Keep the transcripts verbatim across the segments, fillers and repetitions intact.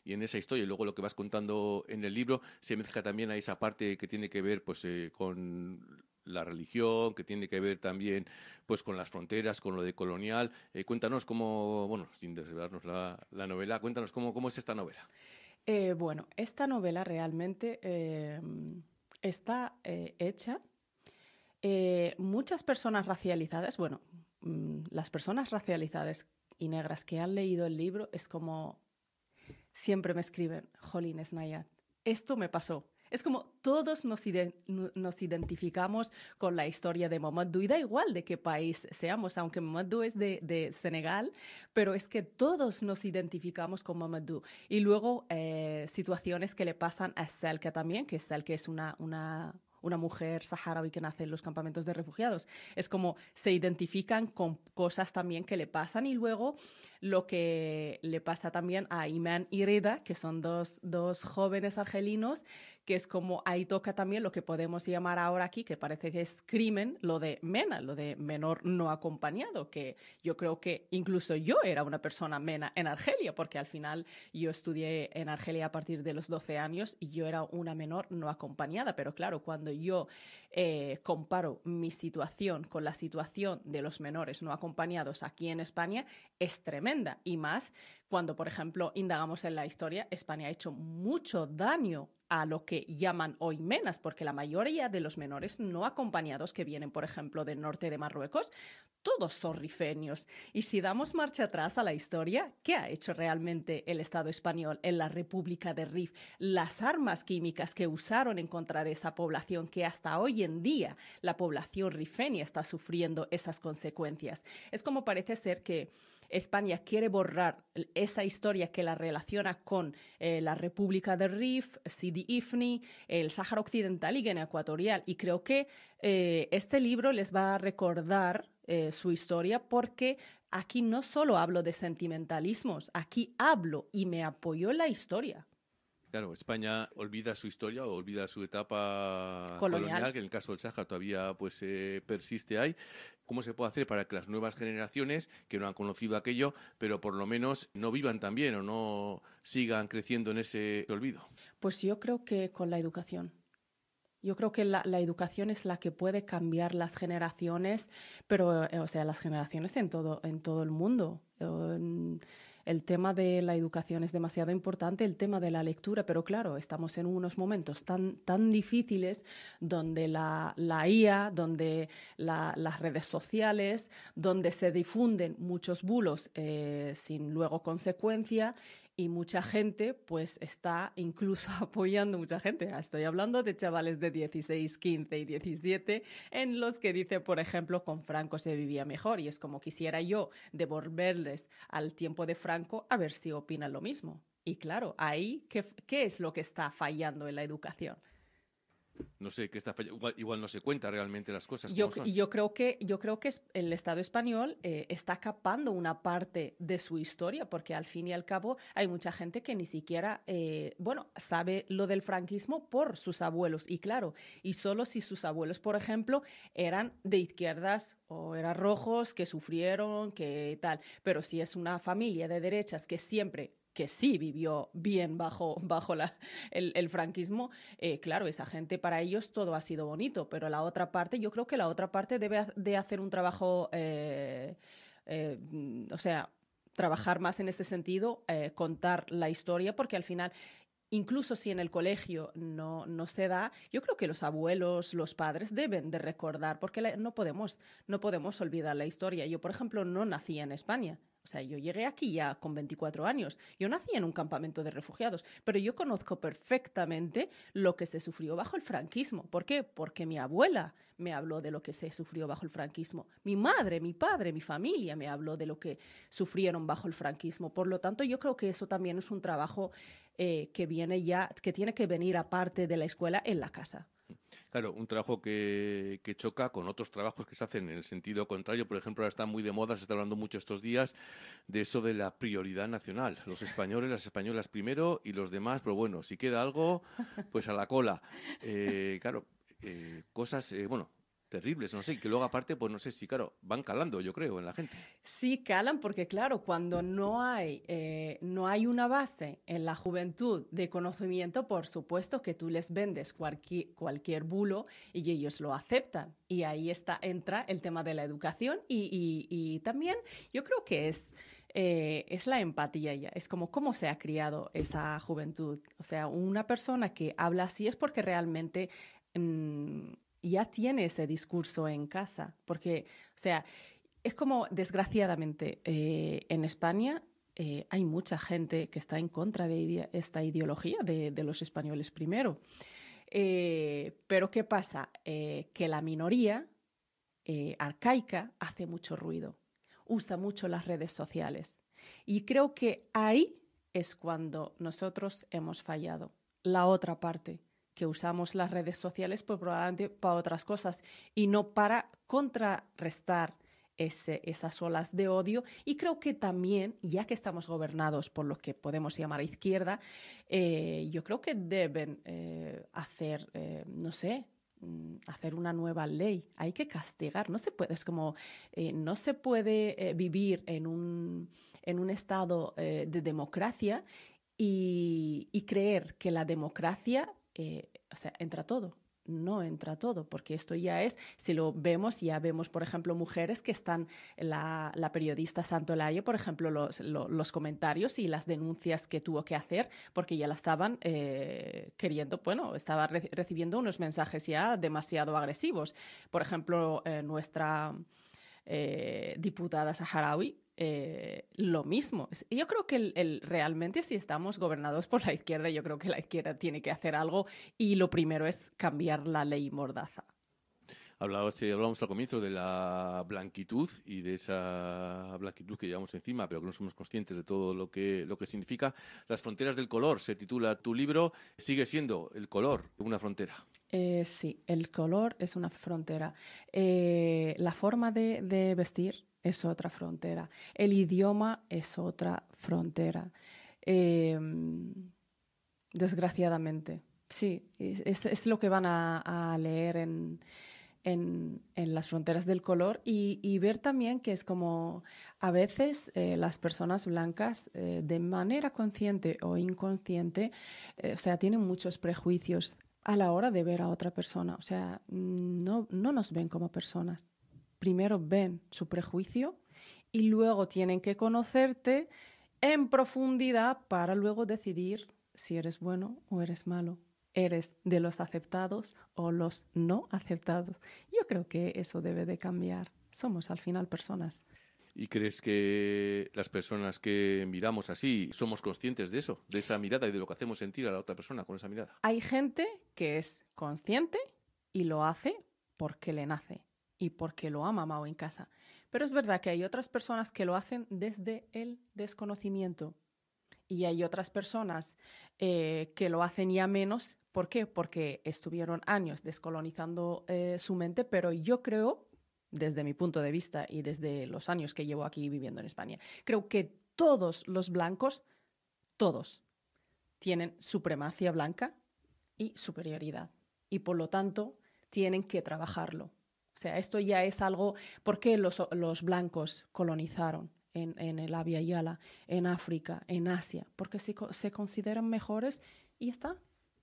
y en esa historia, y luego lo que vas contando en el libro, se mezcla también a esa parte que tiene que ver pues eh, con la religión, que tiene que ver también pues con las fronteras, con lo de colonial. Eh, cuéntanos cómo, bueno, sin desvelarnos la, la novela, cuéntanos cómo, cómo es esta novela. Eh, bueno, esta novela realmente eh, está eh, hecha. Eh, muchas personas racializadas, bueno, mm, las personas racializadas y negras que han leído el libro es como siempre me escriben, Jolines Nayat, esto me pasó. Es como todos nos, ide nos identificamos con la historia de Mamadou y da igual de qué país seamos, aunque Mamadou es de, de Senegal, pero es que todos nos identificamos con Mamadou. Y luego eh, situaciones que le pasan a Selka también, que Selka es una, una, una mujer saharaui que nace en los campamentos de refugiados. Es como se identifican con cosas también que le pasan y luego lo que le pasa también a Iman y Reda, que son dos, dos jóvenes argelinos, que es como ahí toca también lo que podemos llamar ahora aquí, que parece que es crimen, lo de MENA, lo de menor no acompañado, que yo creo que incluso yo era una persona MENA en Argelia, porque al final yo estudié en Argelia a partir de los doce años y yo era una menor no acompañada, pero claro, cuando yo eh, comparo mi situación con la situación de los menores no acompañados aquí en España, es tremenda. Y más cuando, por ejemplo, indagamos en la historia, España ha hecho mucho daño a lo que llaman hoy menas, porque la mayoría de los menores no acompañados que vienen, por ejemplo, del norte de Marruecos, todos son rifeños. Y si damos marcha atrás a la historia, ¿qué ha hecho realmente el Estado español en la República de Rif? Las armas químicas que usaron en contra de esa población, que hasta hoy en día la población rifeña está sufriendo esas consecuencias. Es como parece ser que España quiere borrar esa historia que la relaciona con eh, la República de Rif, Sidi Ifni, el Sáhara Occidental y Guinea Ecuatorial. Y creo que eh, este libro les va a recordar eh, su historia porque aquí no solo hablo de sentimentalismos, aquí hablo y me apoyo en la historia. Claro, España olvida su historia o olvida su etapa Colonial. colonial, que en el caso del Sáhara todavía pues eh, persiste ahí. ¿Cómo se puede hacer para que las nuevas generaciones, que no han conocido aquello, pero por lo menos no vivan también o no sigan creciendo en ese olvido? Pues yo creo que con la educación. Yo creo que la, la educación es la que puede cambiar las generaciones, pero, eh, o sea, las generaciones en todo, en todo el mundo. Eh, el tema de la educación es demasiado importante, el tema de la lectura, pero claro, estamos en unos momentos tan, tan difíciles donde la, la I A, donde la, las redes sociales, donde se difunden muchos bulos eh, sin luego consecuencia y mucha gente pues está incluso apoyando, mucha gente, estoy hablando de chavales de dieciséis, quince y diecisiete, en los que dice, por ejemplo, con Franco se vivía mejor y es como quisiera yo devolverles al tiempo de Franco a ver si opinan lo mismo. Y claro, ahí, ¿qué, qué es lo que está fallando en la educación? No sé qué está fallando. Igual, igual no se cuenta realmente las cosas Yo, como son. yo creo que, yo creo que el Estado español eh, está capando una parte de su historia, porque al fin y al cabo hay mucha gente que ni siquiera, eh, bueno, sabe lo del franquismo por sus abuelos. Y claro, y solo si sus abuelos, por ejemplo, eran de izquierdas o eran rojos, que sufrieron, que tal. Pero si es una familia de derechas que siempre que sí vivió bien bajo, bajo la, el, el franquismo, eh, claro, esa gente para ellos todo ha sido bonito, pero la otra parte, yo creo que la otra parte debe de hacer un trabajo, eh, eh, o sea, trabajar más en ese sentido, eh, contar la historia, porque al final incluso si en el colegio no, no se da, yo creo que los abuelos, los padres deben de recordar, porque la, no, podemos, no podemos olvidar la historia. Yo, por ejemplo, no nací en España. O sea, yo llegué aquí ya con veinticuatro años. Yo nací en un campamento de refugiados, pero yo conozco perfectamente lo que se sufrió bajo el franquismo. ¿Por qué? Porque mi abuela me habló de lo que se sufrió bajo el franquismo. Mi madre, mi padre, mi familia me habló de lo que sufrieron bajo el franquismo. Por lo tanto, yo creo que eso también es un trabajo eh, que viene ya, que tiene que venir aparte de la escuela en la casa. Claro, un trabajo que, que choca con otros trabajos que se hacen en el sentido contrario. Por ejemplo, ahora está muy de moda, se está hablando mucho estos días de eso de la prioridad nacional. Los españoles, las españolas primero y los demás, pero bueno, si queda algo, pues a la cola. Eh, claro, eh, cosas, eh, bueno, terribles, no sé, que luego aparte, pues no sé si, claro, van calando, yo creo, en la gente. Sí, calan porque, claro, cuando no hay, eh, no hay una base en la juventud de conocimiento, por supuesto que tú les vendes cualquier, cualquier bulo y ellos lo aceptan. Y ahí está, entra el tema de la educación y, y, y también yo creo que es... Eh, es la empatía ya, es como cómo se ha criado esa juventud. O sea, una persona que habla así es porque realmente mmm, ya tiene ese discurso en casa. Porque, o sea, es como, desgraciadamente, eh, en España eh, hay mucha gente que está en contra de ide- esta ideología de, de los españoles primero. Eh, pero ¿qué pasa? Eh, que la minoría eh, arcaica hace mucho ruido, usa mucho las redes sociales. Y creo que ahí es cuando nosotros hemos fallado. La otra parte, que usamos las redes sociales pues probablemente para otras cosas y no para contrarrestar ese, esas olas de odio. Y creo que también, ya que estamos gobernados por lo que podemos llamar izquierda, eh, yo creo que deben eh, hacer, eh, no sé, hacer una nueva ley. Hay que castigar. No se puede, es como, eh, no se puede eh, vivir en un, en un estado eh, de democracia y, y creer que la democracia, eh, o sea, entra todo. No entra todo, porque esto ya es, si lo vemos, ya vemos, por ejemplo, mujeres que están, la, la periodista Santolaye, por ejemplo, los, los, los comentarios y las denuncias que tuvo que hacer, porque ya la estaban eh, queriendo, bueno, estaba re recibiendo unos mensajes ya demasiado agresivos. Por ejemplo, eh, nuestra eh, diputada saharaui, eh, lo mismo. Yo creo que el, el, realmente si estamos gobernados por la izquierda, yo creo que la izquierda tiene que hacer algo y lo primero es cambiar la ley Mordaza. Hablabas, eh, hablábamos al comienzo de la blanquitud y de esa blanquitud que llevamos encima, pero que no somos conscientes de todo lo que, lo que significa. Las fronteras del color, se titula tu libro. ¿Sigue siendo el color una frontera? Eh, sí, el color es una frontera. Eh, la forma de, de vestir es otra frontera. El idioma es otra frontera. Eh, desgraciadamente, sí, es, es, lo que van a, a leer en, en, en las fronteras del color y, y ver también que es como a veces eh, las personas blancas eh, de manera consciente o inconsciente, eh, o sea, tienen muchos prejuicios a la hora de ver a otra persona. O sea, no, no nos ven como personas. Primero ven su prejuicio y luego tienen que conocerte en profundidad para luego decidir si eres bueno o eres malo. ¿Eres de los aceptados o los no aceptados? Yo creo que eso debe de cambiar. Somos al final personas. ¿Y crees que las personas que miramos así somos conscientes de eso, de esa mirada y de lo que hacemos sentir a la otra persona con esa mirada? Hay gente que es consciente y lo hace porque le nace y porque lo ha mamado en casa. Pero es verdad que hay otras personas que lo hacen desde el desconocimiento. Y hay otras personas eh, que lo hacen ya menos. ¿Por qué? Porque estuvieron años descolonizando eh, su mente, pero yo creo, desde mi punto de vista y desde los años que llevo aquí viviendo en España, creo que todos los blancos, todos, tienen supremacía blanca y superioridad. Y por lo tanto, tienen que trabajarlo. O sea, esto ya es algo... ¿Por qué los, los blancos colonizaron? En, en el Abya Yala, en África, en Asia, porque se, se consideran mejores y está.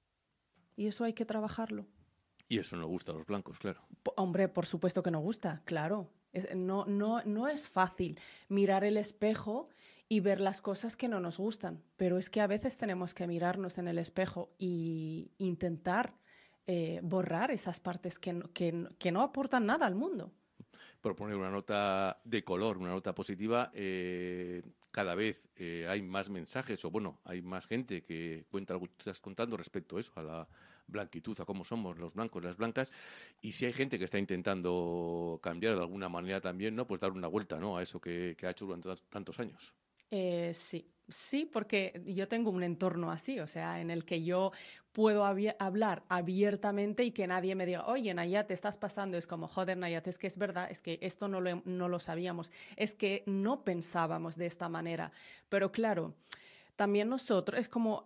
Y eso hay que trabajarlo. Y eso no gusta a los blancos, claro. P- hombre, por supuesto que no gusta, claro. Es, no, no, no es fácil mirar el espejo y ver las cosas que no nos gustan, pero es que a veces tenemos que mirarnos en el espejo e intentar eh, borrar esas partes que, que, que no aportan nada al mundo. Por poner una nota de color, una nota positiva, eh, cada vez eh, hay más mensajes, o bueno, hay más gente que cuenta lo que tú estás contando respecto a eso, a la blanquitud, a cómo somos los blancos, las blancas, y si hay gente que está intentando cambiar de alguna manera también, ¿no? Pues dar una vuelta, ¿no? A eso que, que ha hecho durante tantos años. Eh, sí, sí, porque yo tengo un entorno así, o sea, en el que yo puedo hablar abiertamente y que nadie me diga, oye, Nayat, te estás pasando. Es como, joder, Nayat, es que es verdad, es que esto no lo, no lo sabíamos, es que no pensábamos de esta manera. Pero claro, también nosotros, es como,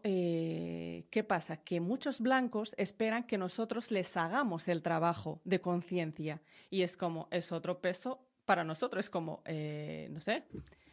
eh, ¿qué pasa? Que muchos blancos esperan que nosotros les hagamos el trabajo de conciencia y es como, es otro peso para nosotros, es como, eh, no sé,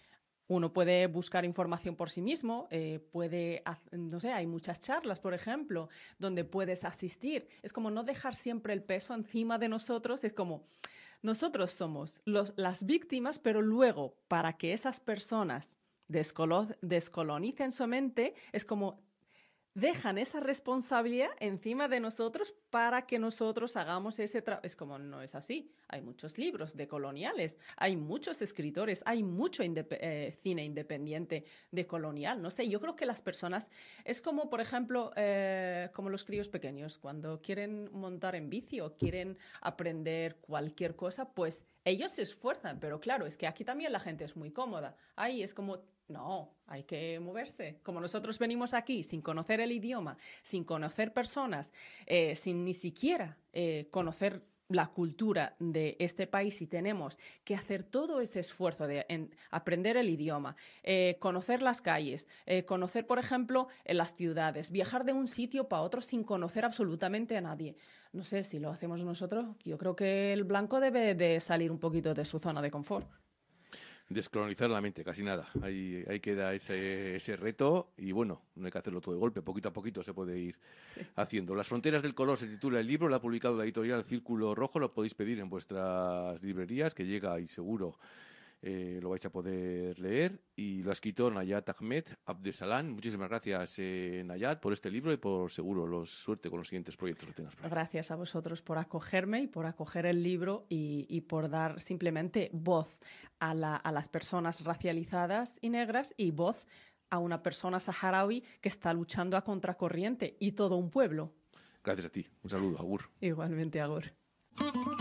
uno puede buscar información por sí mismo, eh, puede, no sé, hay muchas charlas, por ejemplo, donde puedes asistir. Es como no dejar siempre el peso encima de nosotros, es como, nosotros somos los, las víctimas, pero luego, para que esas personas Descolo- descolonicen su mente, es como dejan esa responsabilidad encima de nosotros para que nosotros hagamos ese trabajo. Es como, no es así. Hay muchos libros decoloniales, hay muchos escritores, hay mucho indep- eh, cine independiente decolonial. No sé, yo creo que las personas, es como, por ejemplo, eh, como los críos pequeños, cuando quieren montar en bici o quieren aprender cualquier cosa, pues ellos se esfuerzan, pero claro, es que aquí también la gente es muy cómoda. Ahí es como, no, hay que moverse. Como nosotros venimos aquí sin conocer el idioma, sin conocer personas, eh, sin ni siquiera eh, conocer la cultura de este país y tenemos que hacer todo ese esfuerzo de en, aprender el idioma, eh, conocer las calles, eh, conocer, por ejemplo, en las ciudades, viajar de un sitio para otro sin conocer absolutamente a nadie. No sé, si lo hacemos nosotros, yo creo que el blanco debe de salir un poquito de su zona de confort. Descolonizar la mente, casi nada. Ahí, ahí queda ese, ese reto y bueno, no hay que hacerlo todo de golpe, poquito a poquito se puede ir Sí. haciendo. Las fronteras del color se titula el libro, lo ha publicado la editorial Círculo Rojo, lo podéis pedir en vuestras librerías, que llega y seguro eh, lo vais a poder leer. Y lo ha escrito Nayat Ahmed Abdesalan. Muchísimas gracias, eh, Nayat, por este libro y por seguro los suerte con los siguientes proyectos que tengas por ahí. Gracias a vosotros por acogerme y por acoger el libro y, y por dar simplemente voz a, la, a las personas racializadas y negras y voz a una persona saharaui que está luchando a contracorriente y todo un pueblo. Gracias a ti. Un saludo, Agur. Igualmente, Agur.